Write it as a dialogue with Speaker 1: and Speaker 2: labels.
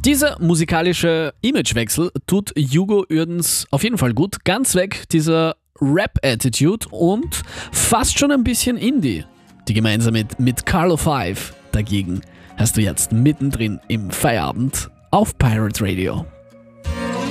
Speaker 1: Dieser musikalische Imagewechsel tut Hugo Uerdens auf jeden Fall gut. Ganz weg dieser Rap-Attitude und fast schon ein bisschen Indie. Die gemeinsam mit Carlo 5 dagegen hast du jetzt mittendrin im Feierabend auf Pirate Radio.